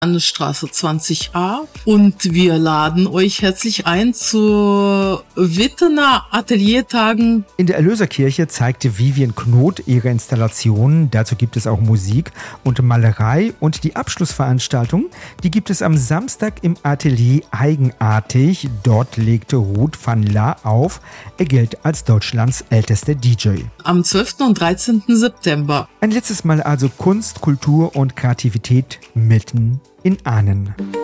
Straße 20a, und wir laden euch herzlich ein zu Wittener Ateliertagen. In der Erlöserkirche zeigte Vivian Knot ihre Installationen. Dazu gibt es auch Musik und Malerei, und die Abschlussveranstaltung, die gibt es am Samstag im Atelier Eigenartig. Dort legte Ruth van La auf. Er gilt als Deutschlands ältester DJ. Am 12. und 13. September. Ein letztes Mal also Kunst, Kultur und Kreativität mitten in Ahnen.